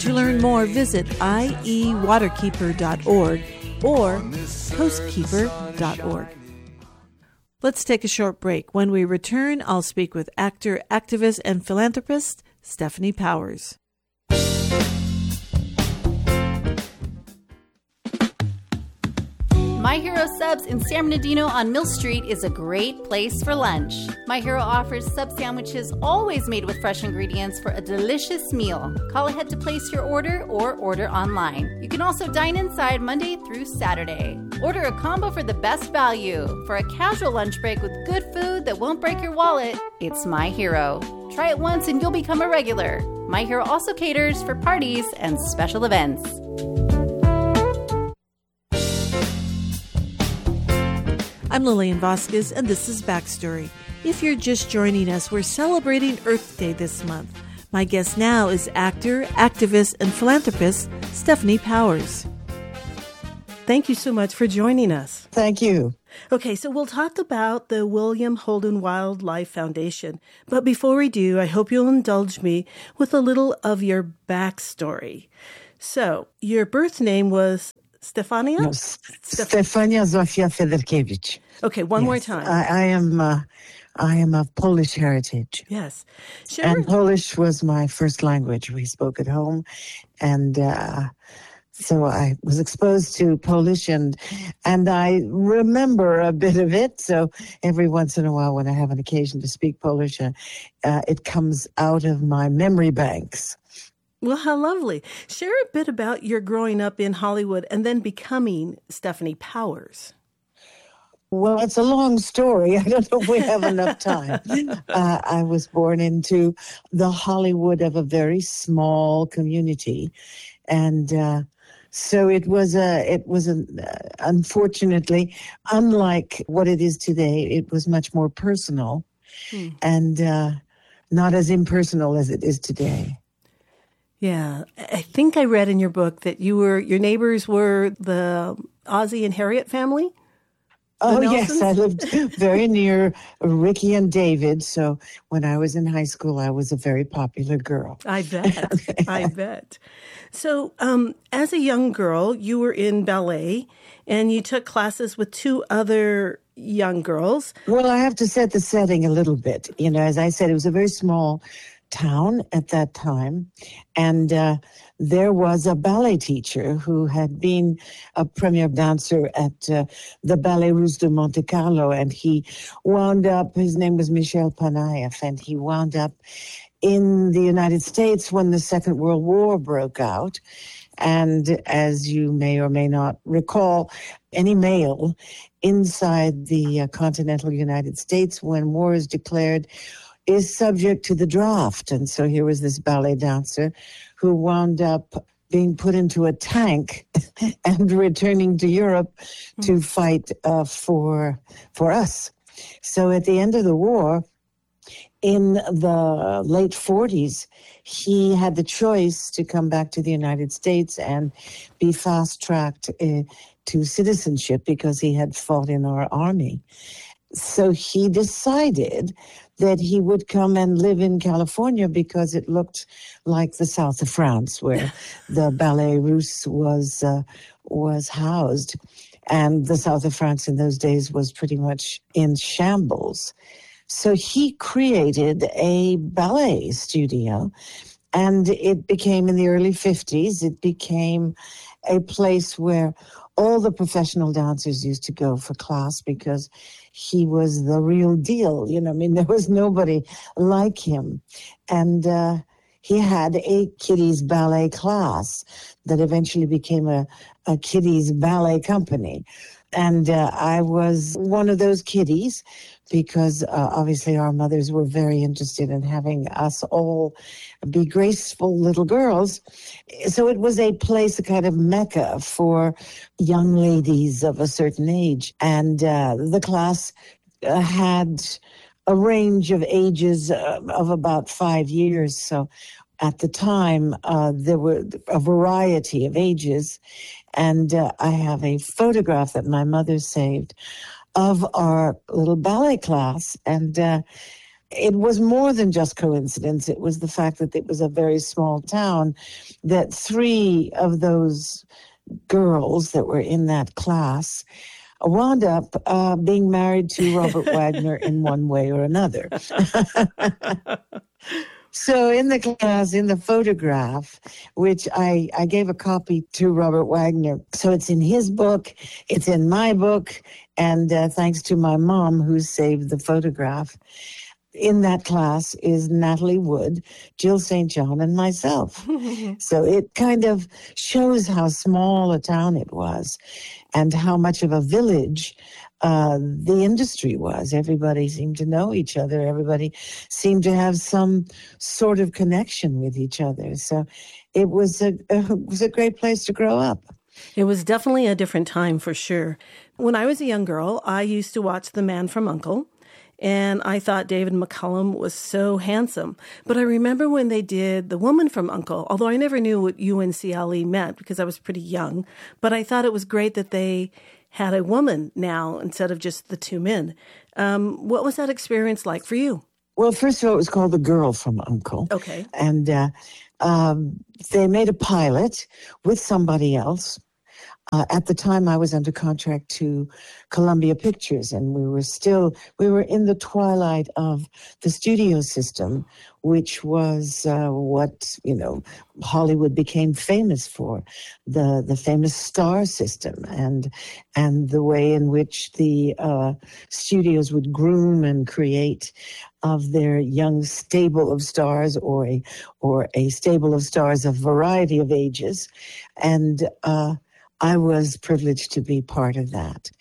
To learn more, visit iewaterkeeper.org or coastkeeper.org. Let's take a short break. When we return, I'll speak with actor, activist, and philanthropist Stephanie Powers. My Hero Subs in San Bernardino on Mill Street is a great place for lunch. My Hero offers sub sandwiches always made with fresh ingredients for a delicious meal. Call ahead to place your order or order online. You can also dine inside Monday through Saturday. Order a combo for the best value. For a casual lunch break with good food that won't break your wallet, it's My Hero. Try it once and you'll become a regular. My Hero also caters for parties and special events. I'm Lillian Vasquez, and this is Backstory. If you're just joining us, we're celebrating Earth Day this month. My guest now is actor, activist, and philanthropist Stephanie Powers. Thank you so much for joining us. Thank you. Okay, so we'll talk about the William Holden Wildlife Foundation. But before we do, I hope you'll indulge me with a little of your backstory. So, your birth name was Stefania? No, Stefania Zofia Federkiewicz. Okay, one more time. I am of Polish heritage. Yes. Sure. And Polish was my first language. We spoke at home. And so I was exposed to Polish and I remember a bit of it. So every once in a while when I have an occasion to speak Polish, it comes out of my memory banks. Well, how lovely. Share a bit about your growing up in Hollywood and then becoming Stephanie Powers. Well, it's a long story. I don't know if we have enough time. I was born into the Hollywood of a very small community. And so it was unfortunately, unlike what it is today, it was much more personal and not as impersonal as it is today. Yeah, I think I read in your book that your neighbors were the Ozzie and Harriet family? Oh, yes, I lived very near Ricky and David. So when I was in high school, I was a very popular girl. I bet. I bet. So as a young girl, you were in ballet and you took classes with two other young girls. Well, I have to set the setting a little bit. You know, as I said, it was a very small town at that time. And there was a ballet teacher who had been a premier dancer at the Ballet Russe de Monte Carlo. And he wound up, his name was Michel Panayev, and he wound up in the United States when the Second World War broke out. And as you may or may not recall, any male inside the continental United States when war is declared is subject to the draft. And so here was this ballet dancer who wound up being put into a tank and returning to Europe to fight for us. So at the end of the war, in the late 40s, he had the choice to come back to the United States and be fast-tracked to citizenship because he had fought in our army. So he decided that he would come and live in California because it looked like the south of France where the Ballet Russe was housed. And the south of France in those days was pretty much in shambles. So he created a ballet studio, and it became, in the early 50s, it became a place where all the professional dancers used to go for class because he was the real deal. You know, I mean, there was nobody like him. And he had a kiddies ballet class that eventually became a kiddies ballet company. And I was one of those kiddies because obviously our mothers were very interested in having us all be graceful little girls. So it was a place, a kind of mecca for young ladies of a certain age. And the class had a range of ages of about 5 years. So at the time, there were a variety of ages. And I have a photograph that my mother saved of our little ballet class. And it was more than just coincidence. It was the fact that it was a very small town, that 3 of those girls that were in that class wound up being married to Robert Wagner in one way or another. So in the class, in the photograph, which I gave a copy to Robert Wagner. So it's in his book, it's in my book, and thanks to my mom who saved the photograph. In that class is Natalie Wood, Jill St. John, and myself. So it kind of shows how small a town it was and how much of a village the industry was. Everybody seemed to know each other. Everybody seemed to have some sort of connection with each other. So it was a great place to grow up. It was definitely a different time for sure. When I was a young girl, I used to watch The Man from U.N.C.L.E., and I thought David McCullum was so handsome. But I remember when they did The Woman from U.N.C.L.E., although I never knew what UNCLE meant because I was pretty young, but I thought it was great that they had a woman now instead of just the 2 men. What was that experience like for you? Well, first of all, it was called The Girl from U.N.C.L.E. Okay. And they made a pilot with somebody else. At the time, I was under contract to Columbia Pictures, and we were in the twilight of the studio system, which was what, Hollywood became famous for, the famous star system, and the way in which the studios would groom and create of their young stable of stars, or a stable of stars of variety of ages, and I was privileged to be part of that.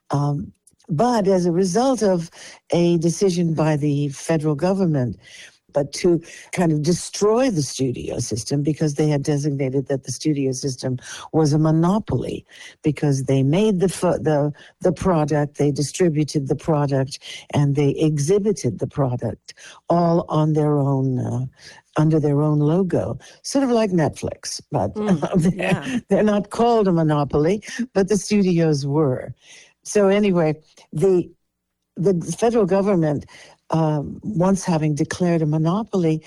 But as a result of a decision by the federal government, but to kind of destroy the studio system, because they had designated that the studio system was a monopoly, because they made the product, they distributed the product, and they exhibited the product all on their own, under their own logo, sort of like Netflix, but they're not called a monopoly, but the studios were. So anyway, the federal government, once having declared a monopoly,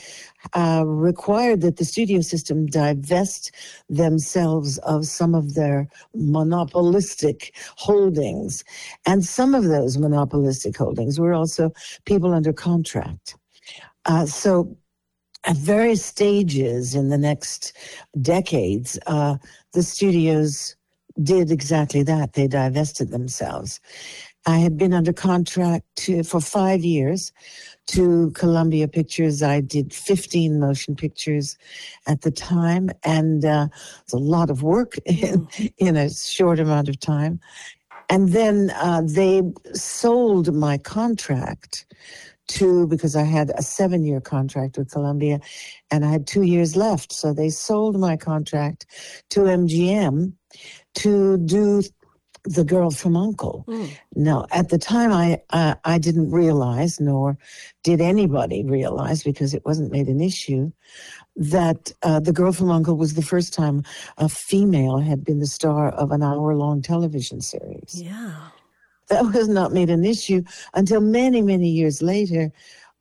required that the studio system divest themselves of some of their monopolistic holdings. And some of those monopolistic holdings were also people under contract. So at various stages in the next decades, the studios did exactly that. They divested themselves. I had been under contract for 5 years to Columbia Pictures. I did 15 motion pictures at the time, and it's a lot of work in a short amount of time. And then they sold my contract because I had a 7-year contract with Columbia, and I had 2 years left. So they sold my contract to MGM to do The Girl from U.N.C.L.E. Now, at the time, I didn't realize, nor did anybody realize, because it wasn't made an issue, that The Girl from U.N.C.L.E. was the first time a female had been the star of an hour-long television series. Yeah. That was not made an issue until many, many years later,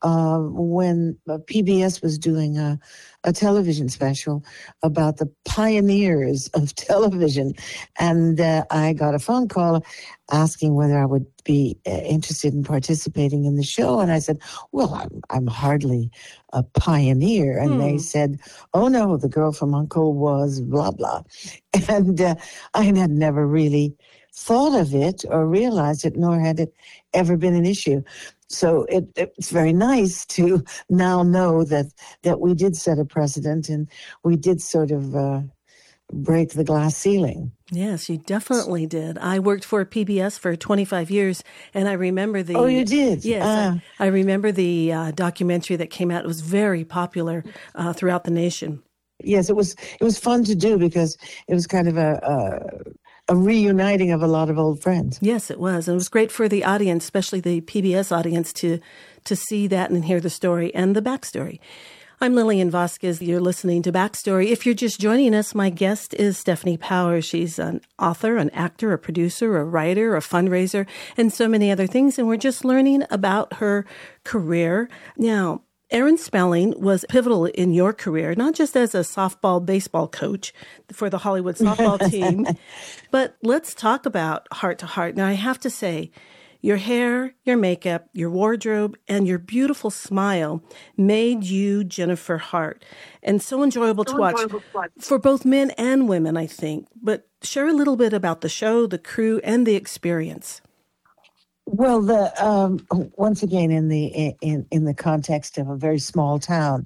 when PBS was doing a television special about the pioneers of television. And I got a phone call asking whether I would be interested in participating in the show. And I said, well, I'm hardly a pioneer. And they said, oh, no, The Girl from U.N.C.L.E. was blah, blah. And I had never really thought of it or realized it, nor had it ever been an issue. So it's very nice to now know that we did set a precedent, and we did sort of break the glass ceiling. Yes, you definitely did. I worked for PBS for 25 years, and I remember the... Oh, you did? Yes. I remember the documentary that came out. It was very popular throughout the nation. Yes, it was fun to do, because it was kind of a reuniting of a lot of old friends. Yes, it was. And it was great for the audience, especially the PBS audience, to see that and hear the story and the backstory. I'm Lillian Vasquez. You're listening to Backstory. If you're just joining us, my guest is Stephanie Powers. She's an author, an actor, a producer, a writer, a fundraiser, and so many other things. And we're just learning about her career. Now, Aaron Spelling was pivotal in your career, not just as a softball, baseball coach for the Hollywood softball team, but let's talk about Heart to Heart. Now, I have to say, your hair, your makeup, your wardrobe, and your beautiful smile made you Jennifer Hart, and so enjoyable to watch for both men and women, I think. But share a little bit about the show, the crew, and the experience. Well, once again, in the context of a very small town,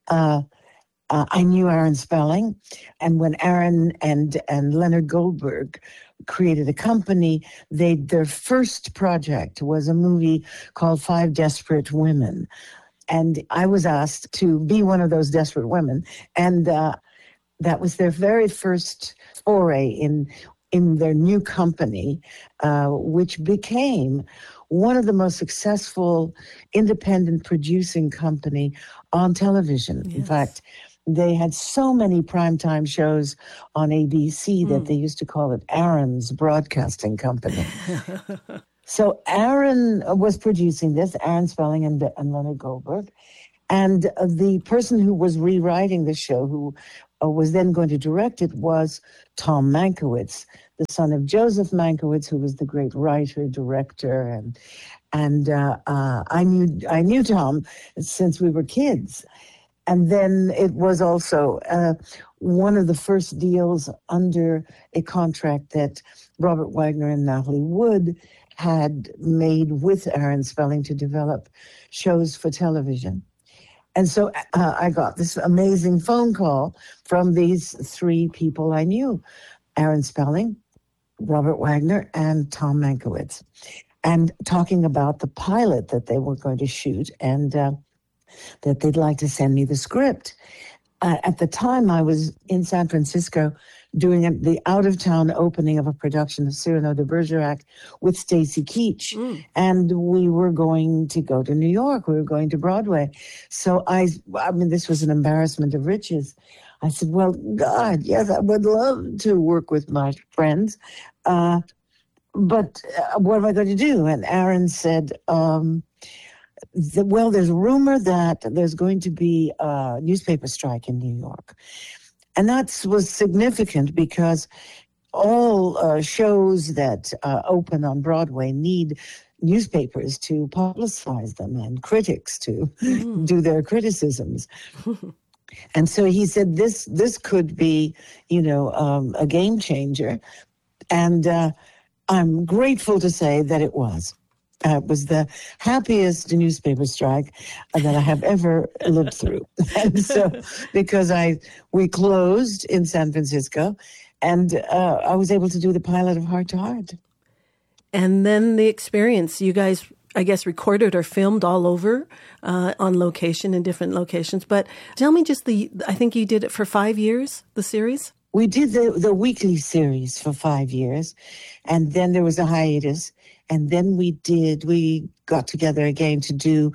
I knew Aaron Spelling, and when Aaron and Leonard Goldberg created a company, their first project was a movie called Five Desperate Women, and I was asked to be one of those desperate women, and that was their very first foray in their new company, which became one of the most successful independent producing company on television. Yes. In fact, they had so many primetime shows on ABC that they used to call it Aaron's Broadcasting Company. So Aaron was producing this, Aaron Spelling and Leonard Goldberg. And the person who was rewriting the show, who was then going to direct it, was Tom Mankiewicz, the son of Joseph Mankiewicz, who was the great writer, director, and I knew Tom since we were kids. And then it was also one of the first deals under a contract that Robert Wagner and Natalie Wood had made with Aaron Spelling to develop shows for television. And so I got this amazing phone call from these three people I knew, Aaron Spelling, Robert Wagner, and Tom Mankiewicz, and talking about the pilot that they were going to shoot and that they'd like to send me the script. At the time, I was in San Francisco doing the out-of-town opening of a production of Cyrano de Bergerac with Stacy Keach. And we were going to go to New York. We were going to Broadway. So I mean, this was an embarrassment of riches. I said, well, God, yes, I would love to work with my friends. But what am I going to do? And Aaron said, well, there's a rumor that there's going to be a newspaper strike in New York. And that was significant because all shows that open on Broadway need newspapers to publicize them and critics to do their criticisms. And so he said, this could be, a game changer. And I'm grateful to say that it was. It was the happiest newspaper strike that I have ever lived through. And so, because we closed in San Francisco, and I was able to do the pilot of Heart to Heart. And then the experience, you guys, I guess, recorded or filmed all over on location in different locations. But tell me just I think you did it for 5 years, the series? We did the weekly series for 5 years, and then there was a hiatus. And then we got together again to do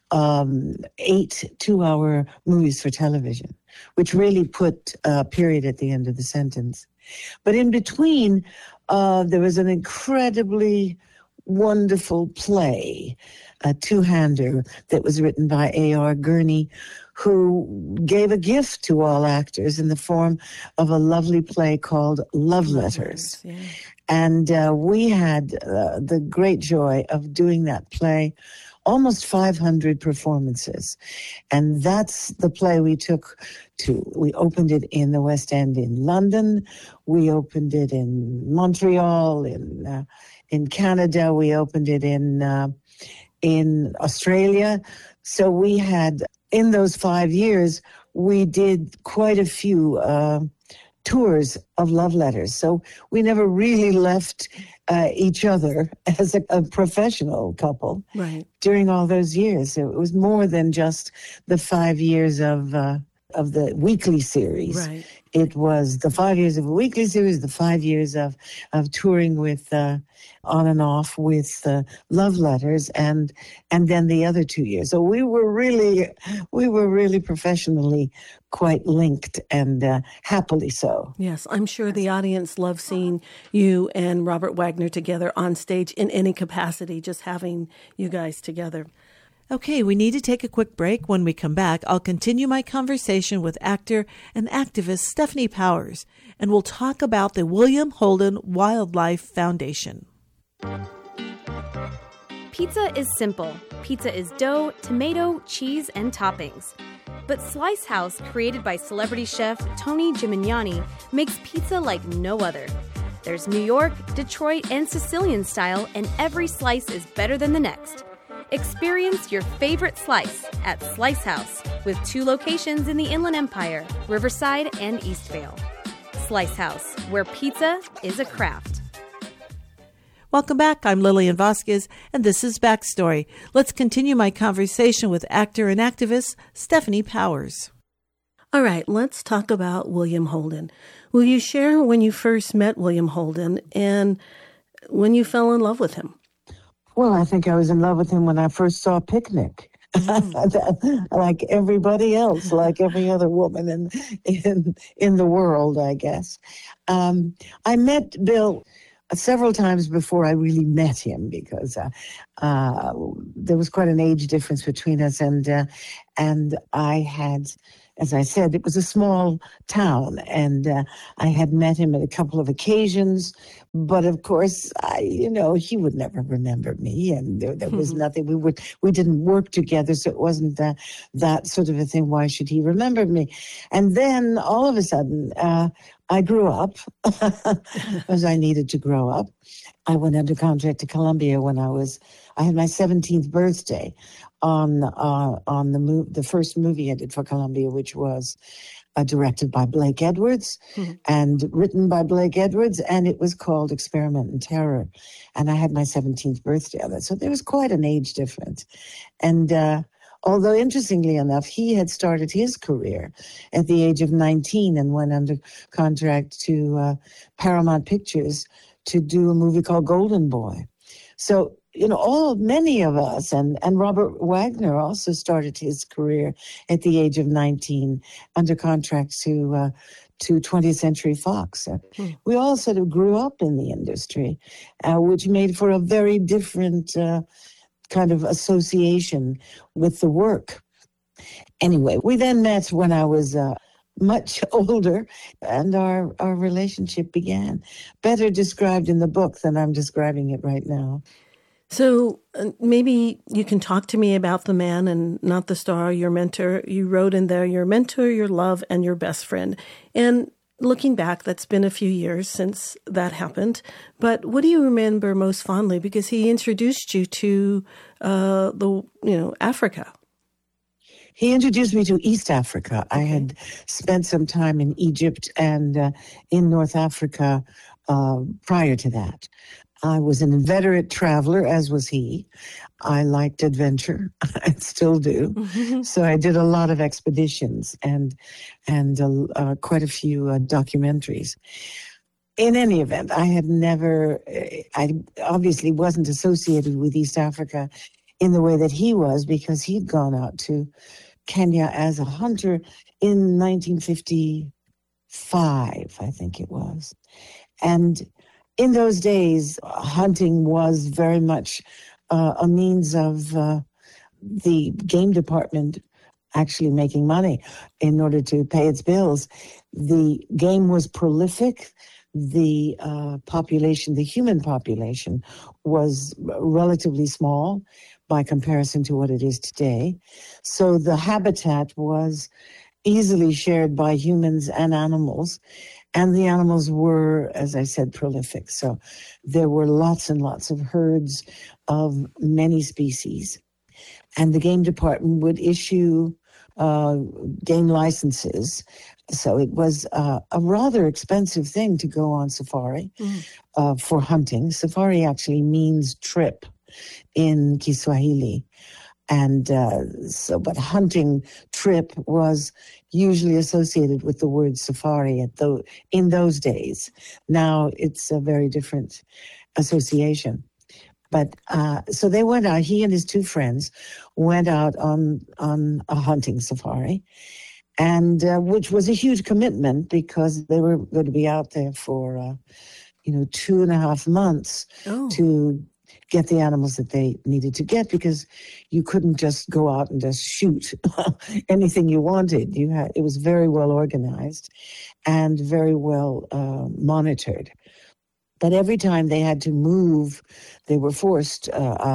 8 two-hour movies for television, which really put a period at the end of the sentence. But in between, there was an incredibly wonderful play, a two-hander that was written by A.R. Gurney, who gave a gift to all actors in the form of a lovely play called Love Letters. Yeah. And we had the great joy of doing that play, almost 500 performances. And that's the play we took to. We opened it in the West End in London. We opened it in Montreal, in Canada. We opened it in Australia. So we had, in those 5 years, we did quite a few tours of Love Letters. So we never really left each other as a professional couple during all those years. So it was more than just the 5 years of the weekly series. Right. It was the 5 years of a weekly series, the 5 years of touring with on and off with Love Letters, and then the other 2 years. So we were really professionally quite linked, and happily so. Yes, I'm sure the audience loved seeing you and Robert Wagner together on stage in any capacity, just having you guys together. Okay, we need to take a quick break. When we come back, I'll continue my conversation with actor and activist Stephanie Powers, and we'll talk about the William Holden Wildlife Foundation. Pizza is simple. Pizza is dough, tomato, cheese, and toppings. But Slice House, created by celebrity chef Tony Gimignani, makes pizza like no other. There's New York, Detroit, and Sicilian style, and every slice is better than the next. Experience your favorite slice at Slice House, with 2 locations in the Inland Empire, Riverside and Eastvale. Slice House, where pizza is a craft. Welcome back. I'm Lillian Vasquez, and this is Backstory. Let's continue my conversation with actor and activist Stephanie Powers. All right, let's talk about William Holden. Will you share when you first met William Holden and when you fell in love with him? Well, I think I was in love with him when I first saw Picnic. Like everybody else, like every other woman in the world, I guess. I met Bill several times before I really met him, because there was quite an age difference between us, and I had, as I said, it was a small town, and I had met him at a couple of occasions. But of course, he would never remember me, and there was nothing. We didn't work together, so it wasn't that sort of a thing. Why should he remember me? And then all of a sudden, I grew up, as I needed to grow up. I went under contract to Columbia when I had my 17th birthday on the first movie I did for Columbia, which was directed by Blake Edwards and written by Blake Edwards, and it was called Experiment in Terror. And I had my 17th birthday on it. So there was quite an age difference. And although, interestingly enough, he had started his career at the age of 19 and went under contract to Paramount Pictures to do a movie called Golden Boy. So, many of us, and Robert Wagner also started his career at the age of 19 under contract to 20th Century Fox. We all sort of grew up in the industry, which made for a very different kind of association with the work. Anyway, we then met when I was much older, and our relationship began. Better described in the book than I'm describing it right now. So maybe you can talk to me about the man and not the star, your mentor. You wrote in there, your mentor, your love, and your best friend. And looking back, that's been a few years since that happened. But what do you remember most fondly? Because he introduced you to Africa. He introduced me to East Africa. Okay. I had spent some time in Egypt and in North Africa prior to that. I was an inveterate traveler, as was he. I liked adventure. I still do. Mm-hmm. So I did a lot of expeditions and quite a few documentaries. In any event, I obviously wasn't associated with East Africa in the way that he was, because he'd gone out to Kenya as a hunter in 1955, I think it was. And in those days, hunting was very much a means of the game department actually making money in order to pay its bills. The game was prolific. The population, the human population, was relatively small by comparison to what it is today. So the habitat was easily shared by humans and animals. And the animals were, as I said, prolific. So there were lots and lots of herds of many species. And the game department would issue game licenses. So it was a rather expensive thing to go on safari for hunting. Safari actually means trip in Kiswahili. And but hunting trip was usually associated with the word safari in those days. Now it's a very different association. But so they went out, he and his two friends went out on a hunting safari, and which was a huge commitment because they were going to be out there for, 2.5 months to get the animals that they needed to get, because you couldn't just go out and just shoot anything you wanted. It was very well organized and very well monitored. But every time they had to move, they were forced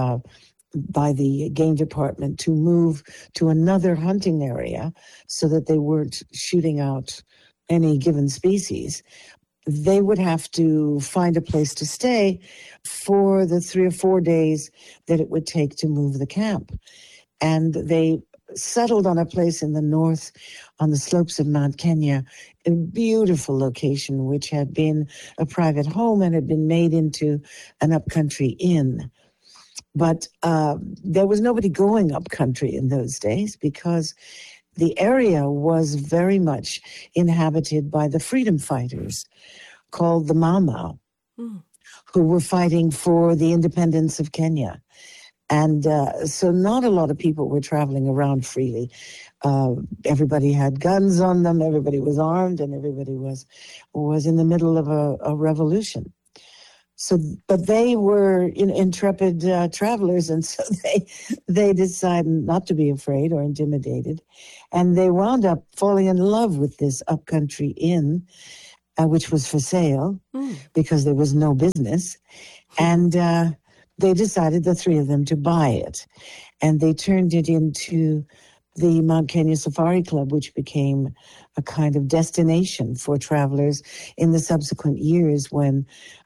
by the game department to move to another hunting area so that they weren't shooting out any given species. They would have to find a place to stay for the 3 or 4 days that it would take to move the camp. And they settled on a place in the north on the slopes of Mount Kenya, a beautiful location which had been a private home and had been made into an upcountry inn. But there was nobody going upcountry in those days because the area was very much inhabited by the freedom fighters called the Mau Mau, who were fighting for the independence of Kenya. And so not a lot of people were traveling around freely. Everybody had guns on them, everybody was armed, and everybody was in the middle of a revolution. So, but they were intrepid travelers, and so they decided not to be afraid or intimidated, and they wound up falling in love with this upcountry inn, which was for sale because there was no business, and they decided, the three of them, to buy it, and they turned it into the Mount Kenya Safari Club, which became a kind of destination for travelers in the subsequent years when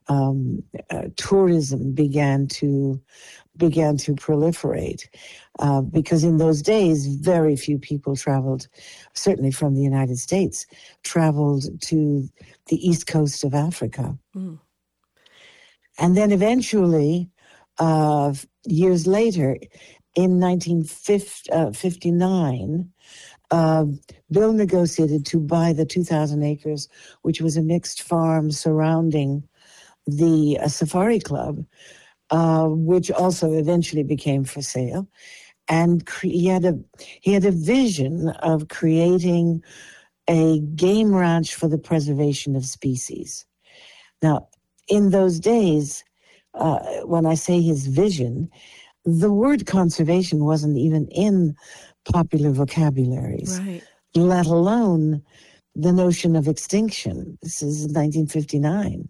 tourism began to proliferate. Because in those days, very few people traveled, certainly from the United States, traveled to the east coast of Africa. And then eventually, years later, in 1959, Bill negotiated to buy the 2,000 acres, which was a mixed farm surrounding the Safari Club, which also eventually became for sale. And he had a vision of creating a game ranch for the preservation of species. Now, in those days, when I say his vision, the word conservation wasn't even in popular vocabularies, right, let alone the notion of extinction. This is 1959.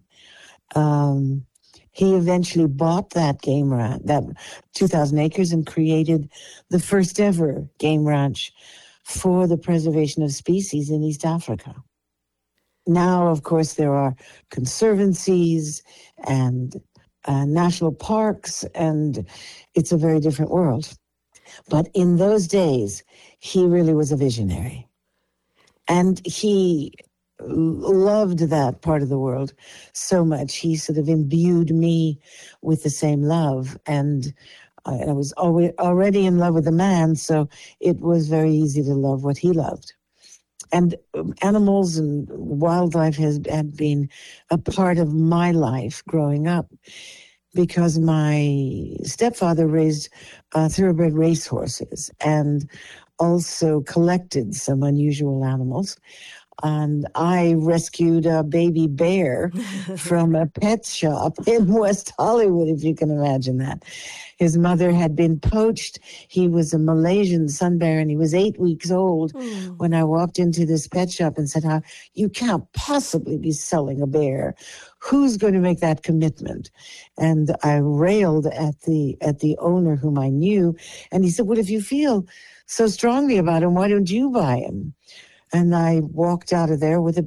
He eventually bought that game ranch, that 2,000 acres, and created the first ever game ranch for the preservation of species in East Africa. Now, of course, there are conservancies and national parks, and it's a very different world. But in those days, he really was a visionary. And he loved that part of the world so much. He sort of imbued me with the same love. And I was already in love with the man, so it was very easy to love what he loved. And animals and wildlife had been a part of my life growing up, because my stepfather raised thoroughbred racehorses and also collected some unusual animals. And I rescued a baby bear from a pet shop in West Hollywood, if you can imagine that. His mother had been poached. He was a Malaysian sun bear, and he was 8 weeks old when I walked into this pet shop and said, you can't possibly be selling a bear. Who's going to make that commitment? And I railed at the owner, whom I knew, and he said, well, if you feel so strongly about him, why don't you buy him? And I walked out of there with an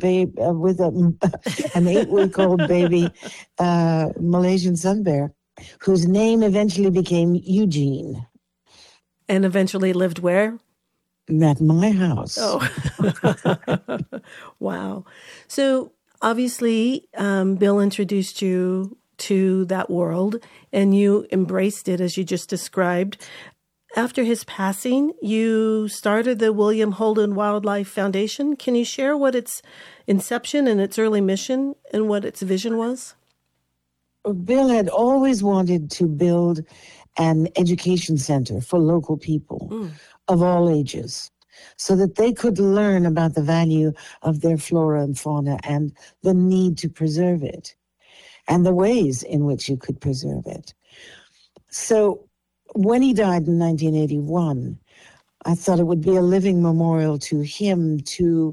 8-week-old baby Malaysian sun bear, whose name eventually became Eugene. And eventually lived where? At my house. Oh, wow. So obviously, Bill introduced you to that world, and you embraced it as you just described. After his passing, you started the William Holden Wildlife Foundation. Can you share what its inception and its early mission and what its vision was? Bill had always wanted to build an education center for local people of all ages so that they could learn about the value of their flora and fauna and the need to preserve it and the ways in which you could preserve it. So when he died in 1981, I thought it would be a living memorial to him to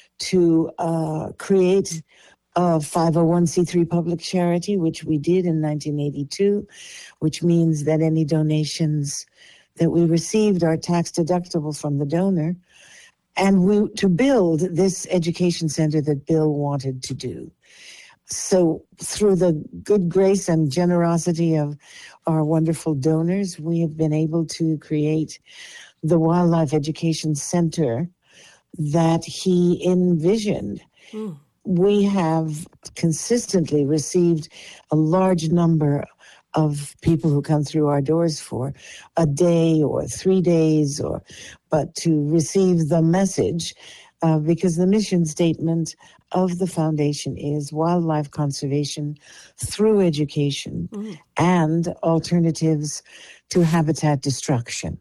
create a 501c3 public charity, which we did in 1982, which means that any donations that we received are tax deductible from the donor, and to build this education center that Bill wanted to do. So through the good grace and generosity of our wonderful donors, we have been able to create the Wildlife Education Center that he envisioned. We have consistently received a large number of people who come through our doors for a day or 3 days, but to receive the message, because the mission statement of the foundation is wildlife conservation through education and alternatives to habitat destruction.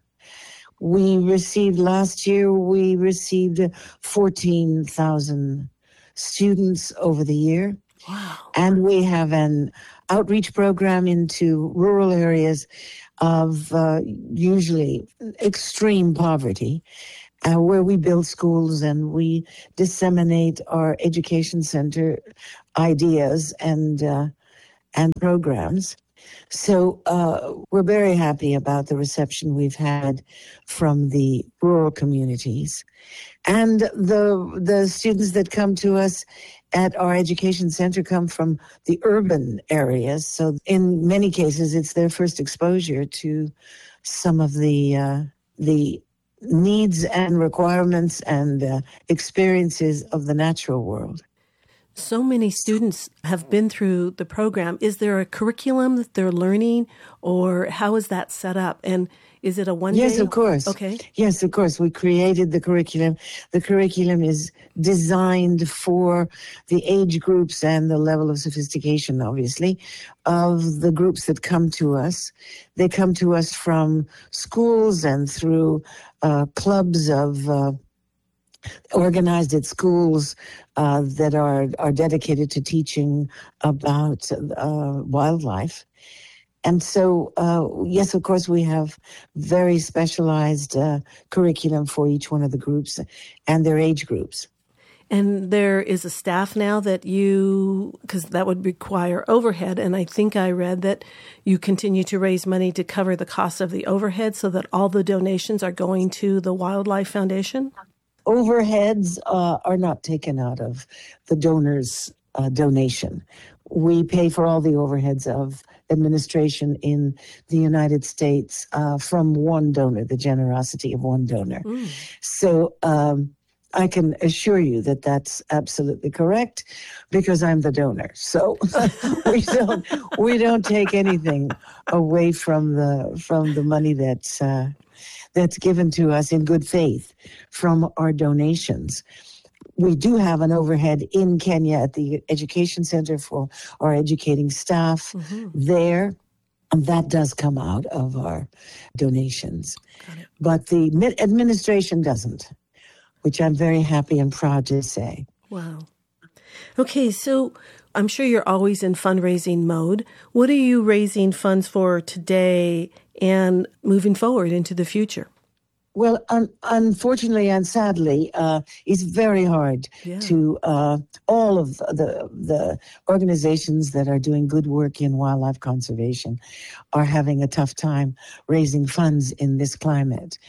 Last year, we received 14,000 students over the year. Wow. And we have an outreach program into rural areas of usually extreme poverty, where we build schools and we disseminate our education center ideas and programs. So we're very happy about the reception we've had from the rural communities. And the students that come to us at our education center come from the urban areas. So in many cases, it's their first exposure to some of the needs and requirements and experiences of the natural world. So many students have been through the program. Is there a curriculum that they're learning, or how is that set up? And is it a one-day? Yes, of course. Okay. Yes, of course. We created the curriculum. The curriculum is designed for the age groups and the level of sophistication, obviously, of the groups that come to us. They come to us from schools and through clubs of organized at schools that are dedicated to teaching about wildlife. And so, yes, of course, we have very specialized curriculum for each one of the groups and their age groups. And there is a staff now that because that would require overhead. And I think I read that you continue to raise money to cover the cost of the overhead so that all the donations are going to the Wildlife Foundation? Overheads are not taken out of the donor's donation. We pay for all the overheads of administration in the United States from one donor, the generosity of one donor. So I can assure you that that's absolutely correct because I'm the donor. So we don't take anything away from the money that's given to us in good faith from our donations. We do have an overhead in Kenya at the Education Center for our educating staff there, and that does come out of our donations. But the administration doesn't, which I'm very happy and proud to say. Wow. Okay, so I'm sure you're always in fundraising mode. What are you raising funds for today and moving forward into the future? Well, unfortunately and sadly, it's very hard to all of the organizations that are doing good work in wildlife conservation are having a tough time raising funds in this climate.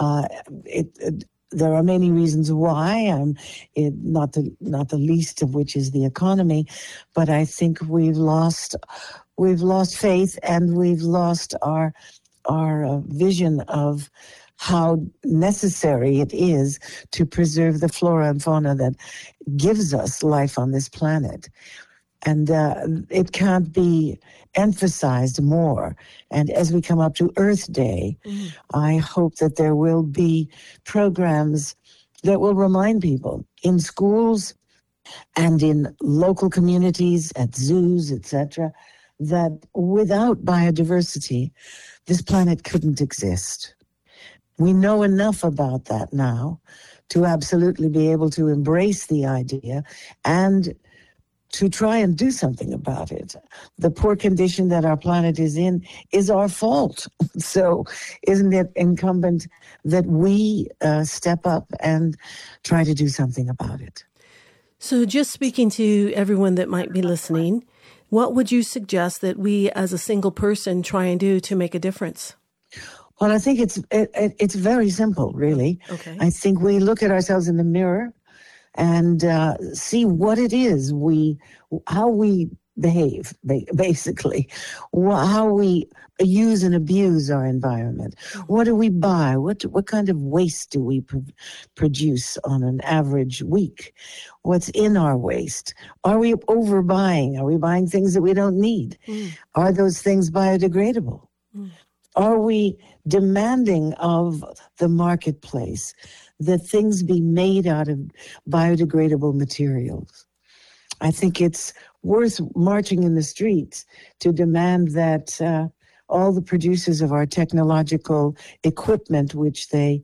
There are many reasons why, not the least of which is the economy, but I think we've lost faith and we've lost our vision of how necessary it is to preserve the flora and fauna that gives us life on this planet. And it can't be emphasized more. And as we come up to Earth Day, I hope that there will be programs that will remind people in schools and in local communities, at zoos, etc., that without biodiversity, this planet couldn't exist. We know enough about that now to absolutely be able to embrace the idea and to try and do something about it. The poor condition that our planet is in is our fault. So isn't it incumbent that we step up and try to do something about it? So just speaking to everyone that might be listening, what would you suggest that we as a single person try and do to make a difference? Well, I think it's very simple, really. Okay. I think we look at ourselves in the mirror and see what it is how we behave, basically, how we use and abuse our environment. What do we buy? What kind of waste do we produce on an average week? What's in our waste? Are we overbuying? Are we buying things that we don't need? Are those things biodegradable? Are we demanding of the marketplace that things be made out of biodegradable materials? I think it's worth marching in the streets to demand that all the producers of our technological equipment, which they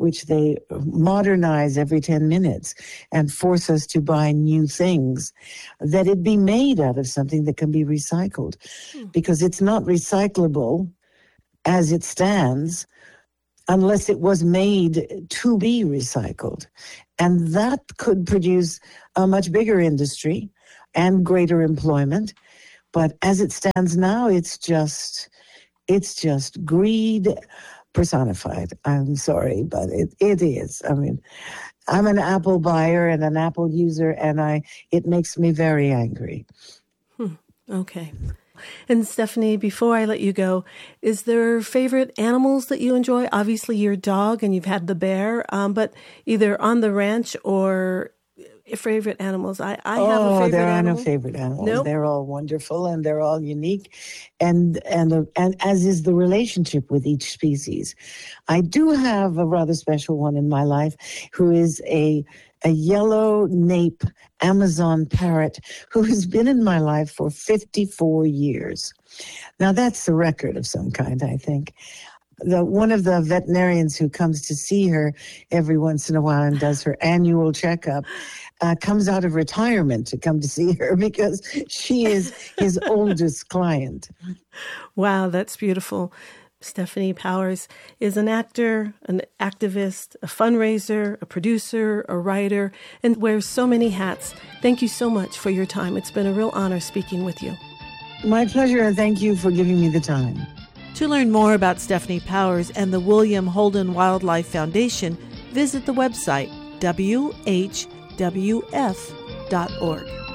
modernize every 10 minutes and force us to buy new things, that it be made out of something that can be recycled. Because it's not recyclable as it stands unless it was made to be recycled. And that could produce a much bigger industry and greater employment. But as it stands now, it's just greed personified. I'm sorry, but it is. I mean, I'm an Apple buyer and an Apple user, and it makes me very angry. Okay. And Stephanie, before I let you go, is there favorite animals that you enjoy? Obviously, your dog, and you've had the bear, but either on the ranch or favorite animals. I have a favorite animal. There are no favorite animals. Nope. They're all wonderful and they're all unique, and as is the relationship with each species. I do have a rather special one in my life who is a yellow nape Amazon parrot who has been in my life for 54 years. Now that's a record of some kind, I think. One of the veterinarians who comes to see her every once in a while and does her annual checkup comes out of retirement to come to see her because she is his oldest client. Wow, that's beautiful. Stephanie Powers is an actor, an activist, a fundraiser, a producer, a writer, and wears so many hats. Thank you so much for your time. It's been a real honor speaking with you. My pleasure, and thank you for giving me the time. To learn more about Stephanie Powers and the William Holden Wildlife Foundation, visit the website whwf.org.